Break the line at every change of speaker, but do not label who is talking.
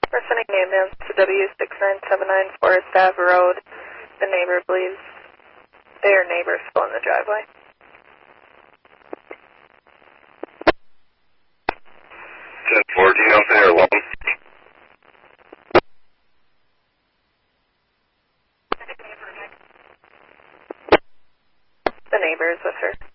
We're sending an ambulance to W6979 Forest Ave Road. The neighbor believes their neighbor's still in the driveway.
10-4, do you know if they're alone?
The neighbor is with her.